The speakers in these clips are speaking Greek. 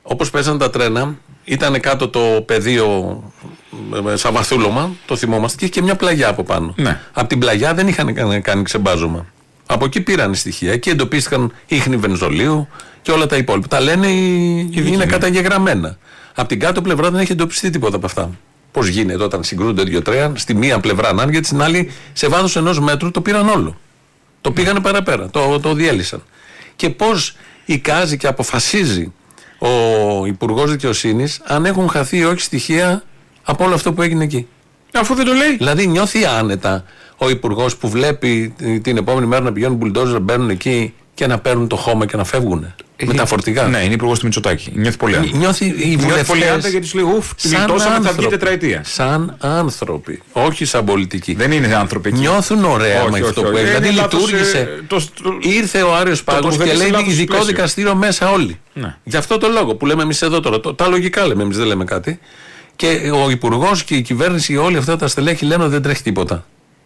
όπως παίζαν τα τρένα, ήταν κάτω το πεδίο σαν βαθούλωμα, το θυμόμαστε, και είχε και μια πλαγιά από πάνω. Ναι. Από την πλαγιά δεν είχαν κάνει ξεμπάζωμα. Από εκεί πήραν στοιχεία. Εκεί εντοπίστηκαν ίχνη βενζολίου και όλα τα υπόλοιπα. Τα λένε είναι καταγεγραμμένα. Από την κάτω πλευρά δεν έχει εντοπιστεί τίποτα από αυτά. Πώς γίνεται όταν συγκρούνται δύο τρένα, στη μία πλευρά να είναι, γιατί στην άλλη σε βάθος 1 μέτρου το πήραν όλο. Το πήγανε παραπέρα, το διέλυσαν. Και πώς εικάζει και αποφασίζει ο Υπουργός Δικαιοσύνης αν έχουν χαθεί ή όχι στοιχεία από όλο αυτό που έγινε εκεί. Αφού δεν το λέει. Δηλαδή νιώθει άνετα ο Υπουργός που βλέπει την επόμενη μέρα να πηγαίνουν μπουλντόζερ, να μπαίνουν εκεί και να παίρνουν το χώμα και να φεύγουν με τα φορτηγά. Ναι, είναι Υπουργός του Μητσοτάκη. Νιώθει πολύ άνετα. Νιώθει πολύ άνετα γιατί του λέει ουφ, γλιτώσαμε, θα βγει τετραετία. Σαν άνθρωποι, όχι σαν πολιτικοί. Δεν είναι άνθρωποι εκεί. Νιώθουν ωραία με αυτό που έγινε. Δηλαδή λειτουργήσε. Ήρθε ο Άριος Πάγος και λέει ειδικό δικαστήριο μέσα όλοι. Ναι. Γι' αυτό το λόγο που λέμε εμείς εδώ τώρα. Τα λογικά λέμε, εμείς δεν λέμε κάτι. Και ο Υπουργός και η κυβέρνηση, όλοι αυτά τα στελέχη λένε ότι δεν τρέχει τίποτα.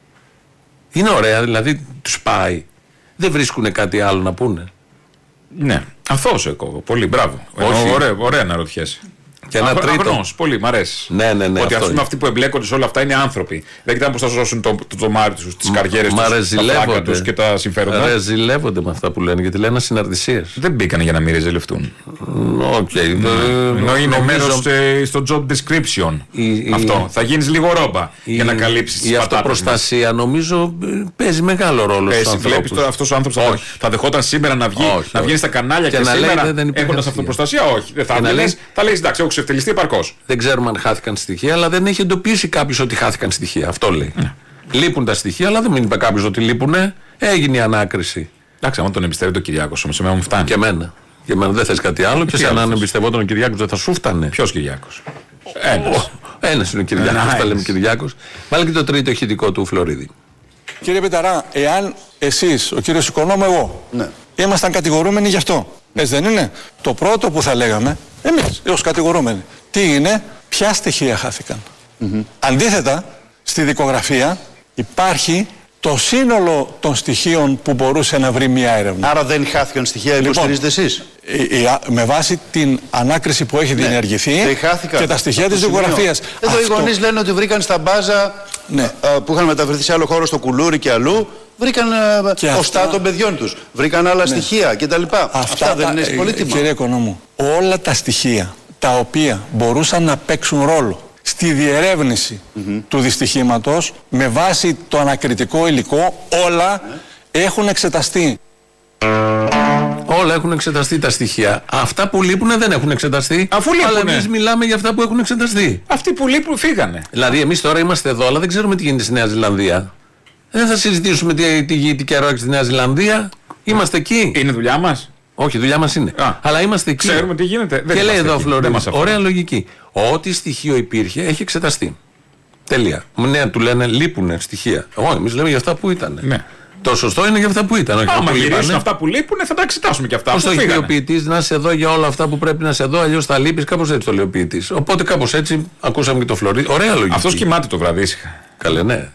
Είναι ωραία, δηλαδή τους πάει. Δεν βρίσκουν κάτι άλλο να πούνε. Ναι, αθώος εγώ. Πολύ μπράβο. Ωραία να ρωτιέσαι. Και ένα τρίτο. Αγνός, πολύ, μ' αρέσει. Ναι. Ότι ας πούμε αυτοί που εμπλέκονται σε όλα αυτά είναι άνθρωποι. Δεν κοιτάνε πώς θα σώσουν το ζωμάρι τους, τις καριέρες τους, τα φλάκα τους και τα συμφέροντα. Ρεζιλεύονται με αυτά που λένε, γιατί λένε συναρτησίες. Δεν μπήκανε για να μην ρεζιλευτούν. Οκ. Ενώ είναι μέρος στο job description. Αυτό. Θα γίνεις λίγο ρόμπα για να καλύψεις τις πατάτες. Η αυτοπροστασία νομίζω παίζει μεγάλο ρόλο στους ανθρώπους. Βλέπεις τώρα αυτός ο άνθρωπος θα δεχόταν σήμερα να βγει στα κανάλια και σήμερα έχοντας αυτοπροστασία? Όχι. Δεν θα βγει. Θα λέει εντάξει, έχω ξεφτελιστεί επαρκώς. Δεν ξέρουμε αν χάθηκαν στοιχεία, αλλά δεν έχει εντοπίσει κάποιος ότι χάθηκαν στοιχεία. Αυτό λέει. Λείπουν τα στοιχεία, αλλά δεν είπε κάποιος ότι λείπουνε. Έγινε η ανάκριση. Εντάξει, άμα τον εμπιστεύει τον Κυριάκο, όμως εμένα μου φτάνει. Και εμένα. Δεν θες κάτι άλλο. Και σαν αν εμπιστευόταν ο Κυριάκος δεν θα σου φτάνε. Ποιος Κυριάκος? Ένας είναι ο Κυριάκος. Τα λέμε Κυριάκος. Βάλε και το τρίτο ηχητικό του Φλωρίδη. Κύριε Πεταρά, εάν εσείς, ο κύριος Οικονόμου, εγώ, ήμασταν κατηγορούμενοι γι' αυτό. Έτσι δεν είναι? Το πρώτο που θα λέγαμε, εμείς ως κατηγορούμενοι, τι είναι, ποια στοιχεία χάθηκαν. Αντίθετα, στη δικογραφία υπάρχει το σύνολο των στοιχείων που μπορούσε να βρει μια έρευνα. Άρα δεν χάθηκαν στοιχεία, υποστηρίζετε εσείς? Με βάση την ανάκριση που έχει διενεργηθεί και τα στοιχεία της δικογραφίας. Εδώ οι γονείς λένε ότι βρήκαν στα μπάζα που είχαν μεταφερθεί σε άλλο χώρο, στο Κουλούρι και αλλού, βρήκαν οστά των παιδιών τους, βρήκαν άλλα στοιχεία κτλ. Αυτά δεν είναι πολύτιμα? Κύριε Οικονόμου, όλα τα στοιχεία τα οποία μπορούσαν να παίξουν ρόλο στη διερεύνηση του δυστυχήματος με βάση το ανακριτικό υλικό, όλα έχουν εξεταστεί. Όλα έχουν εξεταστεί τα στοιχεία. Αυτά που λείπουν δεν έχουν εξεταστεί. Αφού λείπουνε. Αλλά εμείς μιλάμε για αυτά που έχουν εξεταστεί. Αυτοί που λείπουν φύγανε. Δηλαδή, εμείς τώρα είμαστε εδώ, αλλά δεν ξέρουμε τι γίνεται στη Νέα Ζηλανδία. Δεν θα συζητήσουμε τι καιρό έχει στη Νέα Ζηλανδία. Είμαστε εκεί. Είναι δουλειά μας? Όχι, δουλειά μας είναι. Αλλά είμαστε εκεί. Ξέρουμε τι γίνεται. Και λέει εδώ ο Φλωρίδης, ωραία λογική. Ό,τι στοιχείο υπήρχε έχει εξεταστεί. Τελεία. Ναι, του λένε λείπουν στοιχεία. Όχι, εμείς λέμε για αυτά που ήταν. Ναι. Το σωστό είναι για αυτά που ήταν. Άμα γυρίσουν αυτά που λείπουν, θα τα εξετάσουμε και αυτά. Πώς το έχει πει ο ποιητής, να είσαι εδώ για όλα αυτά που πρέπει να είσαι εδώ, αλλιώς θα λείπεις. Κάπως έτσι το λέει ο ποιητής. Οπότε κάπως έτσι ακούσαμε και το Φλωρίδη. Ωραία λογική. Αυτός κοιμάται το βράδυ ήσυχα. Καλέ, ναι.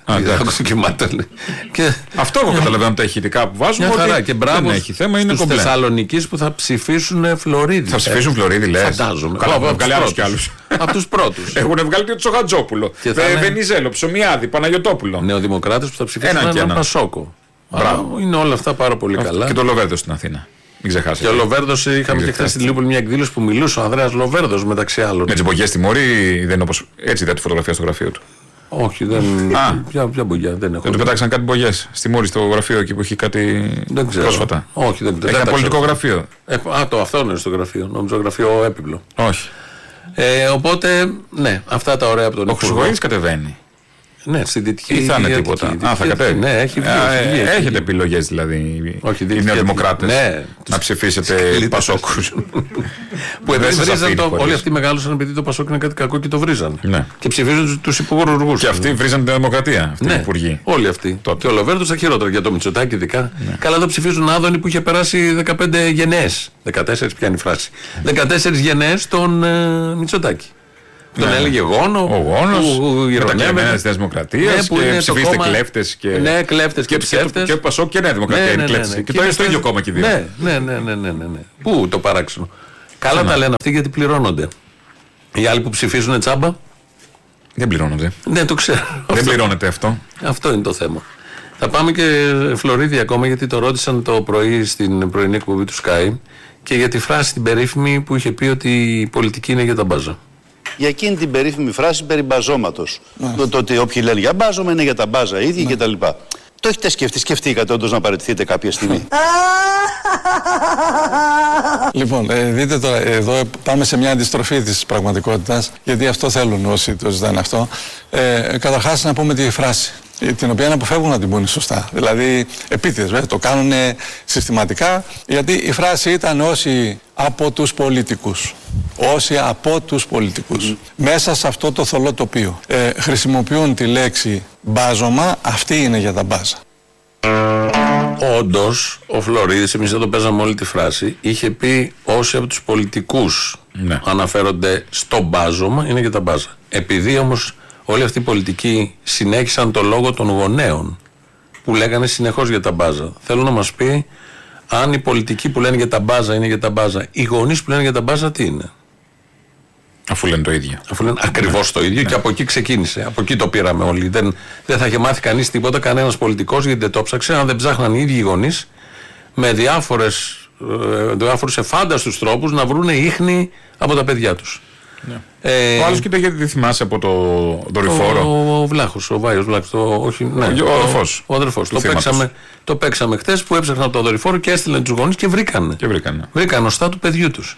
Αυτό εγώ καταλαβαίνω τα ηχητικά που βάζουν. Μια χαρά και μπράβο. Δεν έχει θέμα, είναι κομπλέ. Θεσσαλονικής που θα ψηφίσουν Φλωρίδη. Θα ψηφίσουν Φλωρίδη, λες? Φαντάζομαι. Καλά, έχουν βγάλει άλλους κι άλλους. Από τους πρώτους. Έχουν βγάλει και το Τσοχατζόπουλο. Βενιζέλο, Ψωμιάδη, Παναγιωτόπουλο. Νεοδημοκράτες που θα ψηφίσουν έναν Πασόκο. Είναι όλα αυτά πάρα πολύ καλά. Και το Λοβέρδο στην Αθήνα. Μην ξεχάσετε. Και ο Λοβέρδος, είχαμε και χθες στη Λιούπολη μια εκδήλωση που μιλούσε ο Ανδρέας Λοβέρδος μεταξύ άλλων. Με τις μπογιές στη Μόρη δεν είναι όπως. Έτσι είδα τη φωτογραφία στο γραφείο του. Όχι, δεν. Ποια μπογιά, δεν έχω. Δεν του πετάξαν κάτι μπογιές στη Μόρη στο γραφείο εκεί που έχει κάτι πρόσφατα? Όχι, δεν έχει ένα πολιτικό γραφείο. Αυτό είναι στο γραφείο. Νόμιζα γραφείο έπιπλο. Όχι. Οπότε, ναι, αυτά τα ωραία από τον Υπουργό. Ο Χρυσογοίδης κατεβαίνει. Ναι, στην Δυτική. Ή θα είναι τίποτα? Θα κατέβει. Ναι, έχει βγει. Έχετε επιλογές δηλαδή οι νεοδημοκράτες να ψηφίσετε Πασόκους? Που βρίζαν όλοι αυτοί μεγάλωσαν επειδή το Πασόκ είναι κάτι κακό και το βρίζαν. Και ψηφίζουν τους υπουργούς. Και αυτοί βρίζαν την δημοκρατία. Αυτοί οι υπουργοί. Όλοι αυτοί. Και ο Λοβέρδος τα χειρότερα για το Μητσοτάκη ειδικά. Καλά, εδώ ψηφίζουν Άδωνη που είχε περάσει 15 γενναίες. 14 πιάνει φράση. 14 γενναίες τον Μητσοτάκη. Τον έλεγε γόνο, ο γόνος, με τα κλεμμένα της Δημοκρατίας και ψηφίστε κλέφτες και... Ναι, κλέφτες και ψεύτες. Και Πασόκ και Νέα Δημοκρατία είναι κλέφτες. Και τώρα είναι στο ίδιο κόμμα και δύο. Ναι. Πού το παράξενο. Καλά τα λένε αυτοί γιατί πληρώνονται. Οι άλλοι που ψηφίζουν τσάμπα. Δεν πληρώνονται. Δεν το ξέρω. Δεν πληρώνεται αυτό. Αυτό είναι το θέμα. Θα πάμε και Φλωρίδη ακόμα, γιατί το ρώτησαν το πρωί στην πρωινή εκπομπή του Sky και για τη φράση την περίφημη που είχε πει ότι η πολιτική είναι για τα μπάζα. Για εκείνη την περίφημη φράση περί μπαζώματος. Το ότι όποιοι λένε για μπάζωμα είναι για τα μπάζα ίδιοι κτλ. Το έχετε σκεφτήκατε όντως να παραιτηθείτε κάποια στιγμή? Λοιπόν, δείτε τώρα, εδώ πάμε σε μια αντιστροφή της πραγματικότητας, γιατί αυτό θέλουν όσοι το ζητάνε αυτό. Καταρχάς να πούμε τη φράση, την οποία αποφεύγουν να την πούνε σωστά. Δηλαδή, επίτηδες, το κάνουν συστηματικά, γιατί η φράση ήταν όσοι από τους πολιτικούς. Όσοι από τους πολιτικούς. Μέσα σε αυτό το θολό τοπίο χρησιμοποιούν τη λέξη μπάζωμα, αυτή είναι για τα μπάζα. Όντως, ο Φλωρίδης, εμείς δεν το παίζαμε όλη τη φράση, είχε πει όσοι από τους πολιτικούς αναφέρονται στο μπάζωμα είναι για τα μπάζα. Επειδή όμως όλοι αυτοί οι πολιτικοί συνέχισαν το λόγο των γονέων που λέγανε συνεχώς για τα μπάζα, θέλω να μας πει αν οι πολιτικοί που λένε για τα μπάζα είναι για τα μπάζα, οι γονείς που λένε για τα μπάζα τι είναι? Αφού λένε το ίδιο. Αφού λένε ακριβώς το ίδιο και από εκεί ξεκίνησε. Από εκεί το πήραμε όλοι. Δεν θα είχε μάθει κανείς τίποτα, κανένας πολιτικός, γιατί δεν το ψάξε, αν δεν ψάχναν οι ίδιοι οι γονείς με διάφορους εφάνταστους τρόπους να βρούνε ίχνη από τα παιδιά τους. Ο άλλος κοίτα γιατί δεν θυμάσαι από το δορυφόρο. Ο Βλάχος, ο Βάιος Βλάχος. Ο αδερφός. Το παίξαμε χτες που έψαχναν από το δορυφόρο και έστειλαν τους γονείς και βρήκανε. Βρήκαν οστά του παιδιού τους.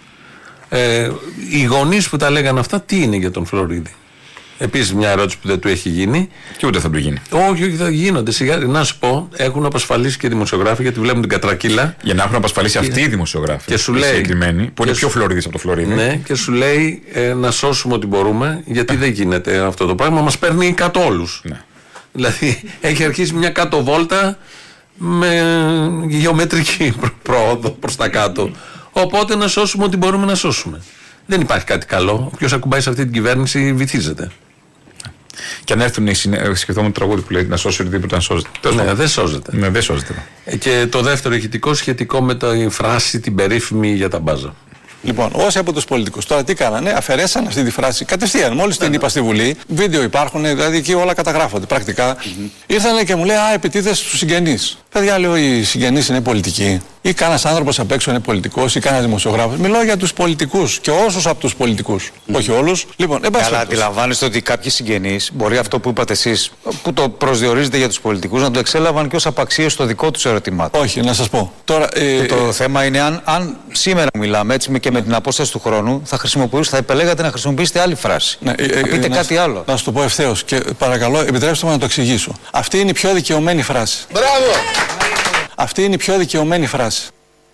Οι γονείς που τα λέγανε αυτά, τι είναι για τον Φλωρίδη? Επίσης μια ερώτηση που δεν του έχει γίνει. Και ούτε θα του γίνει. Όχι, θα γίνονται σιγά. Να σου πω, έχουν απασφαλίσει και δημοσιογράφοι γιατί βλέπουν την κατρακύλα. Για να έχουν απασφαλίσει αυτοί οι δημοσιογράφοι. Και σου λέει. Που είναι πιο Φλωρίδης από το Φλωρίδη. Ναι, και σου λέει να σώσουμε ό,τι μπορούμε, γιατί δεν γίνεται αυτό το πράγμα. Μας παίρνει κάτω όλους. Ναι. Δηλαδή έχει αρχίσει μια κάτω βόλτα με γεωμετρική πρόοδο προς τα κάτω. Οπότε να σώσουμε ό,τι μπορούμε να σώσουμε. Δεν υπάρχει κάτι καλό. Όποιος ακουμπάει σε αυτή την κυβέρνηση βυθίζεται. Και αν έρθουν οι σκεφτόμουν το τραγούδι που λέει να σώσει οτιδήποτε να σώζεται. Ναι, δεν σώζεται. Ναι, δεν σώζεται. Και το δεύτερο ηχητικό σχετικό με τη φράση την περίφημη για τα μπάζα. Λοιπόν, όσοι από τους πολιτικούς τώρα τι κάνανε, αφαιρέσαν αυτή τη φράση κατευθείαν. Μόλις την είπα στη Βουλή, βίντεο υπάρχουν, δηλαδή εκεί όλα καταγράφονται πρακτικά. Ήρθανε και μου λέει, επιτίθεσαι στους συγγενείς. Παιδιά, λέω, οι συγγενείς είναι πολιτικοί. Ή κανένας άνθρωπος απ' έξω είναι πολιτικός, ή κανένας δημοσιογράφος. Μιλάω για τους πολιτικούς και όσους από τους πολιτικούς. Όχι όλους. Λοιπόν, αλλά αντιλαμβάνεστε ότι κάποιοι συγγενείς μπορεί αυτό που είπατε εσείς, που το προσδιορίζετε για τους πολιτικούς, να το εξέλαβαν και ως απαξίες στο δικό τους ερώτημά. Όχι, να σας πω. Τώρα, το θέμα είναι αν σήμερα μιλάμε έτσι και με την απόσταση του χρόνου, θα επελέγατε να χρησιμοποιήσετε άλλη φράση. Να πείτε κάτι άλλο. Να σου το πω ευθέως και παρακαλώ, επιτρέψτε μου να το εξηγήσω. Αυτή είναι η πιο δικαιωμένη φράση. Μπράβο! Αυτή είναι η πιο δικαιωμένη φράση.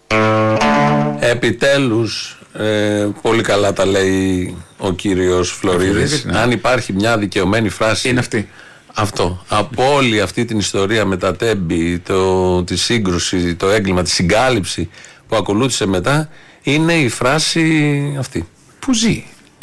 Επιτέλους, πολύ καλά τα λέει ο κύριος Φλωρίδης. Αν υπάρχει μια δικαιωμένη φράση, είναι αυτή. Αυτό. Από όλη αυτή την ιστορία με τα τέμπη, τη σύγκρουση, το έγκλημα, τη συγκάλυψη που ακολούθησε μετά, είναι η φράση αυτή. Που ζει.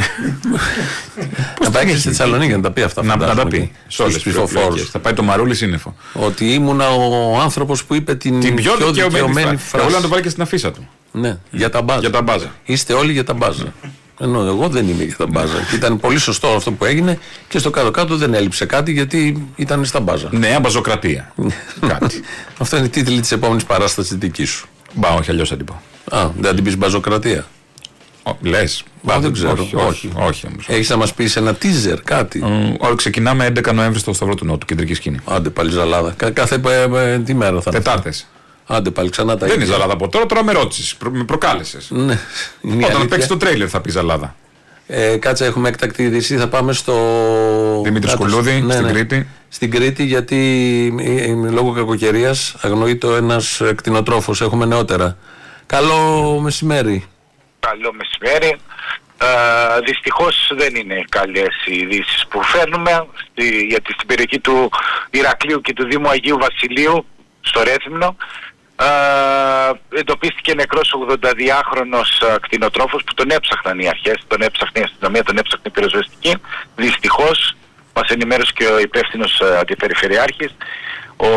Να πάει και στη Θεσσαλονίκη να τα πει αυτά. Να τα πει. Στους ψηφοφόρους. Θα πάει το Μαρούλι σύννεφο. Ότι ήμουνα ο άνθρωπος που είπε την πιο δικαιωμένη φράση. Όλα να το βάλει και στην αφίσα του. Ναι, για τα μπάζα. Είστε όλοι για τα μπάζα. Ενώ εγώ δεν είμαι για τα μπάζα. Και ήταν πολύ σωστό αυτό που έγινε και στο κάτω-κάτω δεν έλειψε κάτι γιατί ήταν στα μπάζα. Νέα μπαζοκρατία. Κάτι. Αυτό είναι η τίτλη της επόμενης παράστασης δική σου. Μπα, όχι, αλλιώς θα την πω. Δεν την πεις μπαζοκρατία. Λες. Δεν ξέρω. Όχι όμως. Έχεις να μας πεις ένα teaser, κάτι. Όλοι ξεκινάμε 11 Νοέμβρη στο Σταυρό του Νότου, κεντρική σκηνή. Άντε πάλι ζαλάδα. Κάθε τι μέρα θα είναι? Τετάρτες. Άντε πάλι ξανά τα ίδια. Δεν είναι ζαλάδα από τώρα με ρώτησες. Με προκάλεσες. Ναι. Όταν παίξεις το τρέιλερ θα πει ζαλάδα. Κάτσε, έχουμε έκτακτη είδηση. Θα πάμε στο Δημήτρη Σκουλούδη, στην Κρήτη. Στην Κρήτη, γιατί λόγω κακοκαιρίας αγνοείται ένας κτηνοτρόφος. Έχουμε νεότερα. Καλό μεσημέρι. Καλό μεσημέρι. Δυστυχώς δεν είναι καλές οι ειδήσεις που φέρνουμε, γιατί στην περιοχή του Ηρακλείου και του Δήμου Αγίου Βασιλείου, στο Ρέθυμνο, εντοπίστηκε νεκρός 82χρονος κτηνοτρόφος που τον έψαχναν οι αρχές, τον έψαχνε η αστυνομία, τον έψαχνε η πυροσβεστική. Δυστυχώς μας ενημέρωσε και ο υπεύθυνος αντιπεριφερειάρχης, ο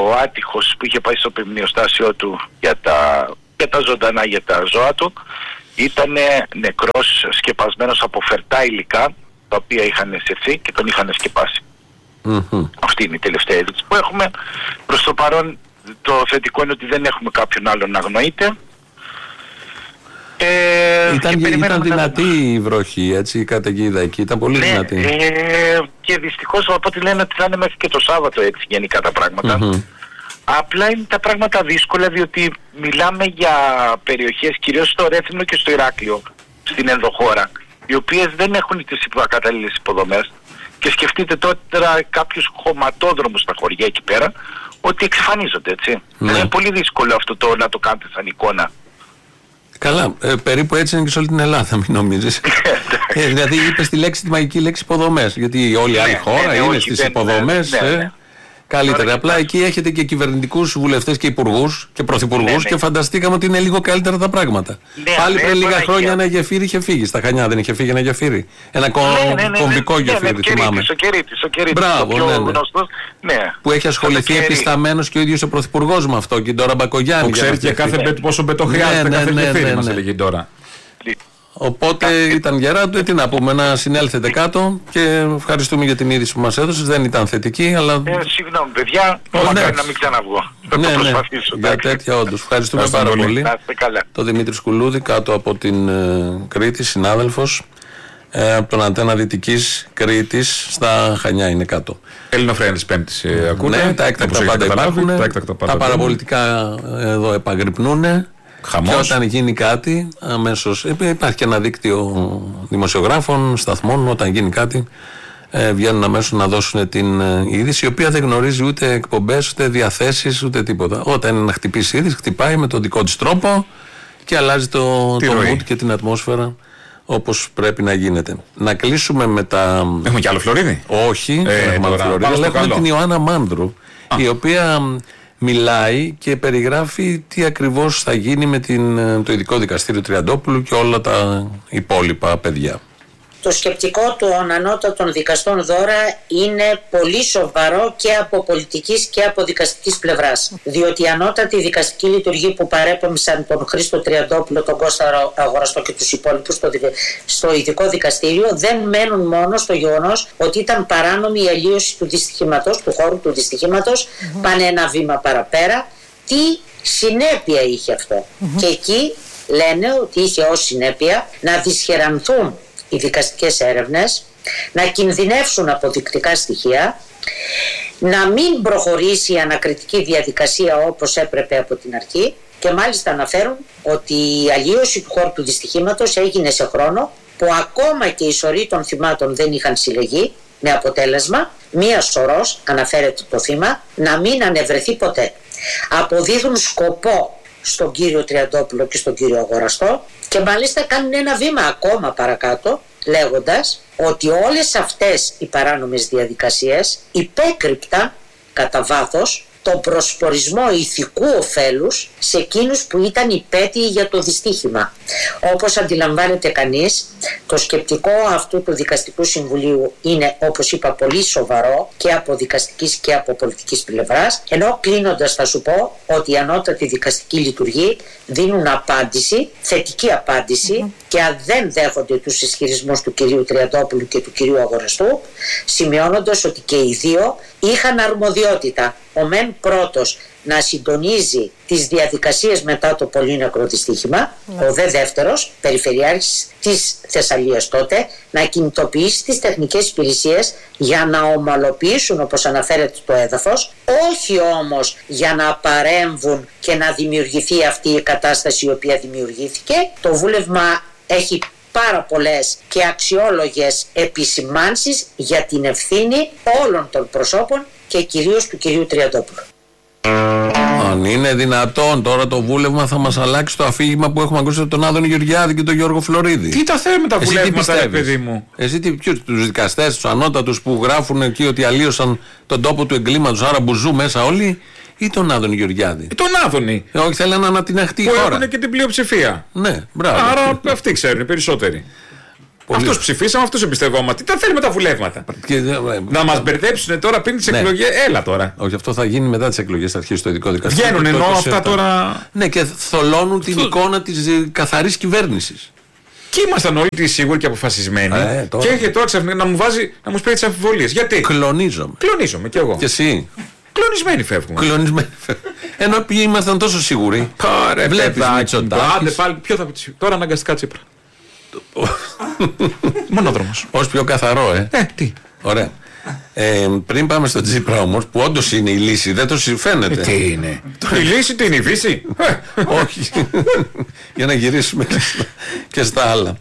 άτυχος που είχε πάει στο ποιμνιοστάσιο του για τα ζωντανά, για τα ζώα του, ήταν νεκρός, σκεπασμένος από φερτά υλικά τα οποία είχαν σεθεί και τον είχαν σκεπάσει. Αυτή είναι η τελευταία είδηση που έχουμε. Προς το παρόν το θετικό είναι ότι δεν έχουμε κάποιον άλλον να αγνοείται. Ήταν δυνατή η βροχή, έτσι, η καταιγίδα εκεί, ήταν πολύ δυνατή. Και δυστυχώς από ό,τι λένε ότι θα είναι μέχρι και το Σάββατο έτσι γενικά τα πράγματα. Απλά είναι τα πράγματα δύσκολα, διότι μιλάμε για περιοχές, κυρίως στο Ρέθυμνο και στο Ηράκλειο, στην ενδοχώρα, οι οποίες δεν έχουν τις κατάλληλες υποδομές. Και σκεφτείτε τώρα κάποιους χωματόδρομους στα χωριά εκεί πέρα, ότι εξαφανίζονται, έτσι. Είναι πολύ δύσκολο αυτό να το κάνετε σαν εικόνα. Καλά, περίπου έτσι είναι και σε όλη την Ελλάδα, μην νομίζεις. Δηλαδή είπες τη μαγική λέξη υποδομές, γιατί όλη η άλλη χώρα είναι στις υποδομές. Καλύτερα. Απλά εκεί έχετε και κυβερνητικούς βουλευτές και υπουργούς και πρωθυπουργούς και φανταστήκαμε ότι είναι λίγο καλύτερα τα πράγματα. Πάλι πριν λίγα χρόνια ένα γεφύρι είχε φύγει. Στα Χανιά δεν είχε φύγει ένα γεφύρι. Ένα κομβικό γεφύρι, θυμάμαι. Ο Κερίτης. Μπράβο, που έχει ασχοληθεί επισταμένος και ο ίδιος ο πρωθυπουργός με αυτό, και τώρα Μπακογιάννη. Που ξέρει και πόσο μπετό χρειάζεται κάθε γεφύρι, μας έλεγε τώρα. Οπότε ήταν γερά του, τι να πούμε, να συνέλθετε κάτω και ευχαριστούμε για την είδηση που μας έδωσες. Δεν ήταν θετική, αλλά. Συγγνώμη, παιδιά, μακάρι να μην ξαναβγώ. Θα το προσπαθήσω. Για τέτοια, όντως. Ευχαριστούμε πάρα πολύ. Το Δημήτρη Σκουλούδη, κάτω από την Κρήτη, συνάδελφος, από τον Αντένα Δυτικής Κρήτης, στα Χανιά είναι κάτω. Ελληνοφρένες Πέμπτης ακούνε. Ναι, τα έκτακτα πάντα υπάρχουν. Τα παραπολιτικά εδώ επαγρυπνούνε. Χαμός. Και όταν γίνει κάτι, αμέσως υπάρχει και ένα δίκτυο δημοσιογράφων, σταθμών. Όταν γίνει κάτι, βγαίνουν αμέσως να δώσουν την είδηση, η οποία δεν γνωρίζει ούτε εκπομπές, ούτε διαθέσεις, ούτε τίποτα. Όταν είναι να χτυπήσει είδηση, χτυπάει με τον δικό της τρόπο και αλλάζει το mood και την ατμόσφαιρα όπως πρέπει να γίνεται. Να κλείσουμε με τα. Έχουμε κι άλλο Φλωρίδη? Όχι, έχουμε άλλο Φλωρίδη, αλλά έχουμε την Ιωάννα Μάνδρου, η οποία μιλάει και περιγράφει τι ακριβώς θα γίνει με το ειδικό δικαστήριο Τριαντόπουλου και όλα τα υπόλοιπα παιδιά. Το σκεπτικό των ανώτατων δικαστών δώρα είναι πολύ σοβαρό και από πολιτικής και από δικαστικής πλευράς. Διότι η ανώτατη δικαστική λειτουργία που παρέπεμψαν τον Χρήστο Τριαντόπουλο, τον Κώστα Αγοραστό και τους υπόλοιπους στο ειδικό δικαστήριο δεν μένουν μόνο στο γεγονός ότι ήταν παράνομη η αλλίωση του δυστυχήματος, του χώρου του δυστυχήματος, πάνε ένα βήμα παραπέρα. Τι συνέπεια είχε αυτό? Και εκεί λένε ότι είχε ως συνέπεια να δυσχερανθούν οι δικαστικές έρευνες, να κινδυνεύσουν αποδεικτικά στοιχεία, να μην προχωρήσει η ανακριτική διαδικασία όπως έπρεπε από την αρχή, και μάλιστα αναφέρουν ότι η αλλίωση του χώρου του δυστυχήματος έγινε σε χρόνο που ακόμα και οι σωροί των θυμάτων δεν είχαν συλλεγεί, με αποτέλεσμα μία σωρός, αναφέρεται το θύμα, να μην ανεβρεθεί ποτέ. Αποδίδουν σκοπό στον κύριο Τριαντόπουλο και στον κύριο Αγοραστό και μάλιστα κάνουν ένα βήμα ακόμα παρακάτω, λέγοντας ότι όλες αυτές οι παράνομες διαδικασίες υπέκρυπταν κατά βάθος τον προσπορισμό ηθικού ωφέλους σε εκείνους που ήταν υπέτειοι για το δυστύχημα. Όπως αντιλαμβάνεται κανείς, το σκεπτικό αυτού του Δικαστικού Συμβουλίου είναι, όπως είπα, πολύ σοβαρό και από δικαστικής και από πολιτικής πλευράς, ενώ κλείνοντας θα σου πω ότι οι ανώτατοι δικαστικοί λειτουργοί δίνουν απάντηση, θετική απάντηση, και αν δεν δέχονται τους ισχυρισμούς του κυρίου Τριαντόπουλου και του κυρίου Αγοραστού, σημειώνοντας ότι και οι δύο είχαν αρμοδιότητα. Ο μεν πρώτος να συντονίζει τις διαδικασίες μετά το πολύ νεκρό δυστύχημα, ο δε δεύτερος, περιφερειάρχης της Θεσσαλίας τότε, να κινητοποιήσει τις τεχνικές υπηρεσίες για να ομαλοποιήσουν, όπως αναφέρεται, το έδαφος, όχι όμως για να παρέμβουν και να δημιουργηθεί αυτή η κατάσταση η οποία δημιουργήθηκε. Το βούλευμα έχει πάρα πολλές και αξιόλογες επισημάνσεις για την ευθύνη όλων των προσώπων και κυρίως του κυρίου Τριαντόπουλου. Αν είναι δυνατόν, τώρα το βούλευμα θα μας αλλάξει το αφήγημα που έχουμε ακούσει από τον Άδωνη Γεωργιάδη και τον Γιώργο Φλωρίδη. Τι τα θέλουμε τα βουλεύματα, ρε παιδί μου? Εσύ τους δικαστές, τους ανώτατους που γράφουν εκεί ότι αλλίωσαν τον τόπο του εγκλήματος, άρα μπουζού μέσα όλοι, ή τον Άδωνη Γεωργιάδη? Τον Άδωνη. Όχι, θέλανε να την αχτεί η χώρα. Που έχουν και την πλειοψηφία. Ναι, μπράβο. Άρα αυτοί ξέρουν περισσότεροι. Αυτούς ψηφίσαμε, αυτούς εμπιστευόμαστε. Τι θέλουμε τα βουλεύματα. Να μας μπερδέψουν τώρα πριν τις εκλογές. Έλα τώρα. Όχι, αυτό θα γίνει μετά τις εκλογές, θα αρχίσει το ειδικό δικαστήριο. Βγαίνουν ενώ αυτά τώρα. Ναι, και θολώνουν την εικόνα της καθαρής κυβέρνησης. Και ήμασταν όλοι σίγουροι και αποφασισμένοι. Και έρχεται τώρα ξαφνικά να μου σπέρει τις αμφιβολίες. Γιατί? Κλονίζομαι κι εγώ. Και εσύ. Κλονισμένοι φεύγουμε. Ενώ ήμασταν τόσο σίγουροι. Βλέπεις Μητσοτάκης. Άντε πάλι, ποιο θα πει τώρα αναγκαστικά Τσίπρα. Μονόδρομος. Ως πιο καθαρό, τι. Ωραία. Πριν πάμε στο Τσίπρα όμως, που όντως είναι η λύση, δεν το φαίνεται. Τι είναι? Η λύση τι είναι, η Βύση? Όχι. Για να γυρίσουμε και στα άλλα.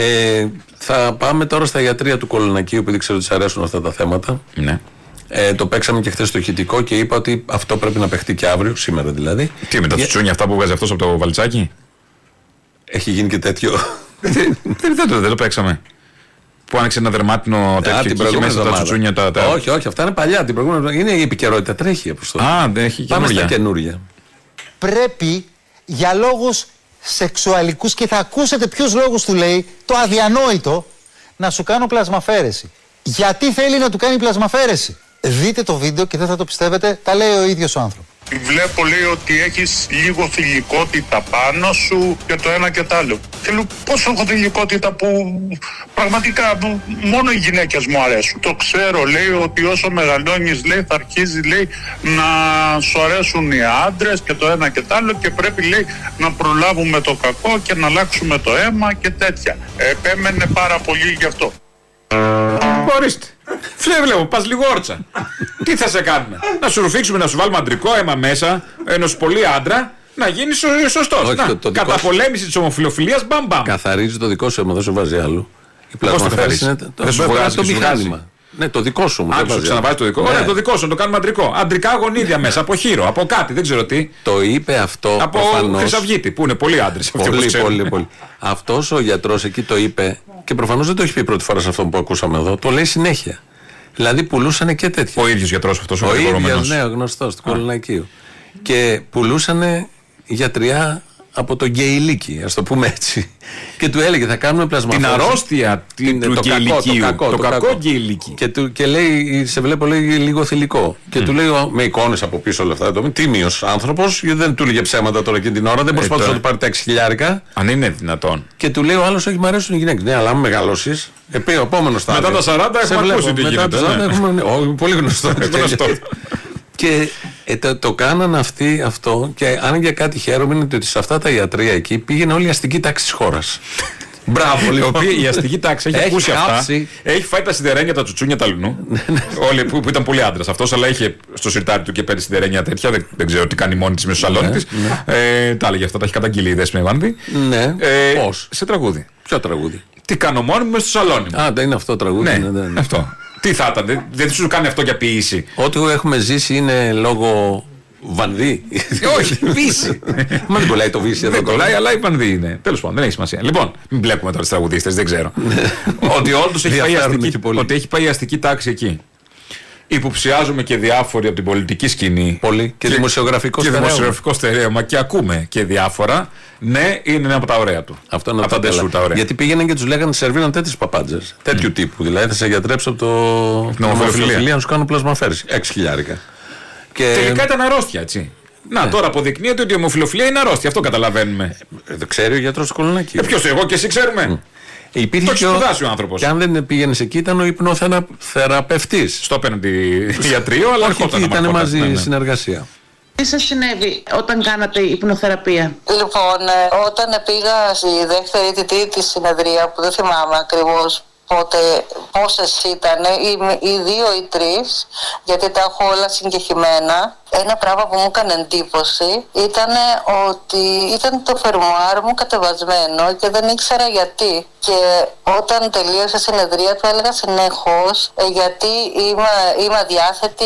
Θα πάμε τώρα στα ιατρεία του Κολονακίου, επειδή ξέρω ότι σας αρέσουν αυτά τα θέματα. Ναι. Το παίξαμε και χθες στο ηχητικό και είπα ότι αυτό πρέπει να παιχτεί και αύριο, σήμερα δηλαδή. Τι με τα τσουτσούνια αυτά που βγάζει αυτός από το βαλτσάκι? Έχει γίνει και τέτοιο. Δεν το παίξαμε. Που άνοιξε ένα δερμάτινο τέτοιο και είχε μέσα τα τσουτσούνια. Όχι, αυτά είναι παλιά. Την προηγούμενη είναι η επικαιρότητα. Τρέχει από δεν έχει καινούργια. Πάμε στα καινούργια. Πρέπει για λόγους σεξουαλικούς, και θα ακούσετε ποιους λόγους του λέει, το αδιανόητο, να σου κάνω πλασμαφαίρεση. Γιατί θέλει να του κάνει πλασμαφαίρεση? Δείτε το βίντεο και δεν θα το πιστεύετε, τα λέει ο ίδιος ο άνθρωπος. Βλέπω, λέει, ότι έχεις λίγο θηλυκότητα πάνω σου και το ένα και το άλλο. Και λέω, πώς έχω θηλυκότητα που πραγματικά μόνο οι γυναίκες μου αρέσουν. Το ξέρω, λέει, ότι όσο μεγαλώνεις, λέει, θα αρχίζει, λέει, να σου αρέσουν οι άντρες και το ένα και το άλλο και πρέπει, λέει, να προλάβουμε το κακό και να αλλάξουμε το αίμα και τέτοια. Επέμενε πάρα πολύ γι' αυτό. Ορίστε. Βλέπω, πας λίγο όρτσα. Τι θα σε κάνουμε? Να σου ρουφήξουμε, να σου βάλουμε αντρικό αίμα μέσα, ενός πολύ άντρα, να γίνεις σωστός. Καταπολέμηση της ομοφυλοφιλίας, μπαμπαμ. Καθαρίζει το δικό σου αίμα, δεν σου βάζει άλλο. Η πλασμαφαίρεση είναι το μηχάνημα. Ναι, το δικό σου. Αν σου ξαναβάζει το δικό. Ωραία, το δικό σου, το κάνουμε αντρικό. Αντρικά γονίδια μέσα, από χείρο, από κάτι, δεν ξέρω τι. Το είπε αυτό. Από Χρυσαυγίτη, που είναι πολλοί άντρες. Πολύ. Αυτός ο γιατρός εκεί το είπε και προφανώς δεν το έχει πει πρώτη φορά σε αυτό που ακούσαμε εδώ. Το λέει συνέχεια. Δηλαδή πουλούσανε και τέτοια. Ο ίδιος γιατρός αυτός ο ίδιος, ναι, ο γνωστός του Κολονακίου. Και πουλούσανε γιατριά από το γκέιλίκι, ας το πούμε έτσι. Και του έλεγε θα κάνουμε πλασμαφαίρεση. Την αρρώστια του γκέιλικίου. Το κακό γκέιλίκι. Και λέει, σε βλέπω, λέει, λίγο θηλυκό. Και του λέει με εικόνες από πίσω όλα αυτά. Τίμιος άνθρωπος, γιατί δεν του έλεγε ψέματα τώρα εκείνη την ώρα. Δεν προσπαθούσε να του πάρει τα 6.000. Αν είναι δυνατόν. Και του λέει ο άλλος, όχι, μου αρέσουν οι γυναίκες. Ναι, αλλά αν μεγαλώσεις, επόμενο στάδιο. Μετά τα 40 έχουμε ακούσει τι γίνεται. Πολύ γνωστό. Και το κάνανε αυτοί αυτό, και αν για κάτι χαίρομαι είναι ότι σε αυτά τα ιατρεία εκεί πήγαινε όλη η αστική τάξη της χώρας. Μπράβο, λοιπόν. Η αστική τάξη έχει ακούσει αυτά. Έχει φάει τα σιδερένια, τα τσουτσούνια, τα λουνού. Όλοι που ήταν πολύ άντρας αυτός, αλλά είχε στο σιρτάρι του και πέντε σιδερένια τέτοια. Δεν ξέρω τι κάνει μόνη της μέσα στο σαλόνι της. Τα έλεγε αυτά, τα έχει καταγγείλει η Δέσποινα Ευάνδη. Ναι. Πώς? Σε τραγούδι. Ποιο τραγούδι? Τι κάνω μόνη μου μέσα στο σαλόνι μου. Δεν είναι αυτό το τραγούδι. Ναι, αυτό. Τι θα ήταν, δεν σου κάνει αυτό για ποιήση? Ό,τι έχουμε ζήσει είναι λόγω Βανδύ. Όχι, Βύση. Μα δεν κολλάει το Βύση εδώ. Δεν κολλάει, αλλά η Βανδύ είναι. Τέλος πάντων, δεν έχει σημασία. Λοιπόν, μην μπλέκουμε τώρα τις τραγουδίστες, δεν ξέρω. Ότι όντως έχει πάει η αστική τάξη εκεί. Υποψιάζουμε και διάφοροι από την πολιτική σκηνή. Πολύ. Και δημοσιογραφικό στερέωμα. Και ακούμε και διάφορα. Ναι, είναι ένα από τα ωραία του. Αυτό είναι από τα ωραία. Γιατί πήγαιναν και τους λέγανε, σερβίραν τέτοιες παπάντζες. Τέτοιου τύπου. Δηλαδή θα σε γιατρέψω από το ομοφυλοφιλία να σου κάνω πλασμαφέρση. 6.000. Τελικά ήταν αρρώστια, έτσι. Να, τώρα αποδεικνύεται ότι η ομοφυλοφιλία είναι αρρώστια. Αυτό καταλαβαίνουμε. Ξέρει ο γιατρός του Κολονακίου. Ποιος, εγώ και εσύ ξέρουμε. Υπήρχε το έχει σπουδάσει ο άνθρωπος. Και αν δεν πήγαινες εκεί, ήταν ο υπνοθεραπευτής. Στο απέναντι ιατρείο, αλλά όχι, ήταν μαζί συνεργασία. Τι σας συνέβη όταν κάνατε υπνοθεραπεία? Λοιπόν, όταν πήγα στη δεύτερη ή τρίτη συνεδρία, που δεν θυμάμαι ακριβώς πόσες ήταν, οι 2 ή 3, γιατί τα έχω όλα συγκεκριμένα. Ένα πράγμα που μου έκανε εντύπωση ήταν ότι ήταν το φερμουάρ μου κατεβασμένο και δεν ήξερα γιατί. Και όταν τελείωσε η συνεδρία του έλεγα συνεχώς γιατί είμαι αδιάθετη,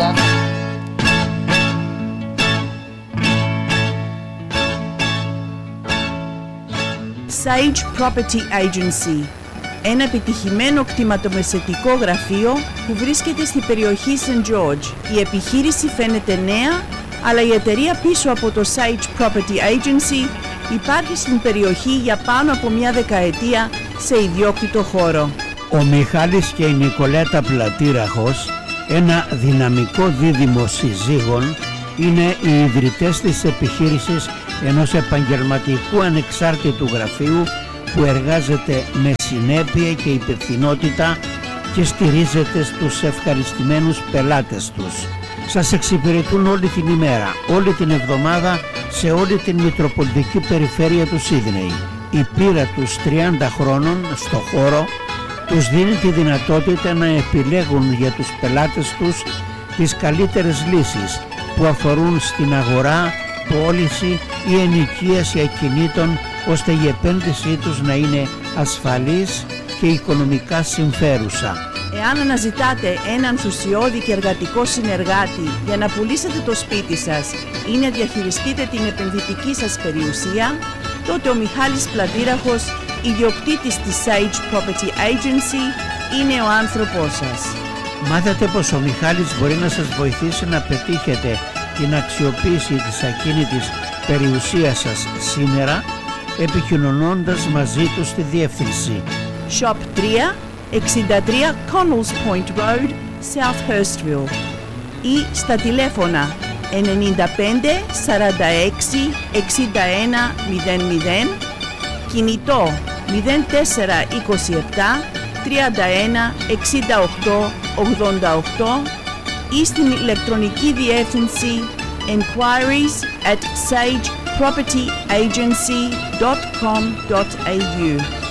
Sage Property Agency. Ένα επιτυχημένο κτηματομεσαιτικό γραφείο που βρίσκεται στην περιοχή St. George. Η επιχείρηση φαίνεται νέα, αλλά η εταιρεία πίσω από το Sage Property Agency υπάρχει στην περιοχή για πάνω από μια δεκαετία σε ιδιόκτητο χώρο. Ο Μιχάλης και η Νικολέτα Πλατήραχος, ένα δυναμικό δίδυμο συζύγων, είναι οι ιδρυτές της επιχείρησης ενός επαγγελματικού ανεξάρτητου γραφείου που εργάζεται με συνέπεια και υπευθυνότητα και στηρίζεται στους ευχαριστημένους πελάτες τους. Σας εξυπηρετούν όλη την ημέρα, όλη την εβδομάδα, σε όλη την Μητροπολιτική Περιφέρεια του Σίδνεϊ. Η πείρα τους 30 χρόνων στο χώρο τους δίνει τη δυνατότητα να επιλέγουν για τους πελάτες τους τις καλύτερες λύσεις που αφορούν στην αγορά, πώληση ή ενοικίαση ακινήτων, ώστε η επένδυσή τους να είναι ασφαλής και οικονομικά συμφέρουσα. Εάν αναζητάτε έναν ενθουσιώδη και εργατικό συνεργάτη για να πουλήσετε το σπίτι σας ή να διαχειριστείτε την επενδυτική σας περιουσία, τότε ο Μιχάλης Πλατήραχος, ιδιοκτήτης της Sage Property Agency, είναι ο άνθρωπός σας. Μάθατε πως ο Μιχάλης μπορεί να σας βοηθήσει να πετύχετε την αξιοποίηση της ακίνητης περιουσίας σας σήμερα, επικοινωνώντας μαζί του στη διεύθυνση Shop 3, 63 Connells Point Road, South Hurstville, ή στα τηλέφωνα 95 46 61 00, κινητό 0427 31 68 88 ή στην ηλεκτρονική διεύθυνση enquiries@sagepropertyagency.com.au.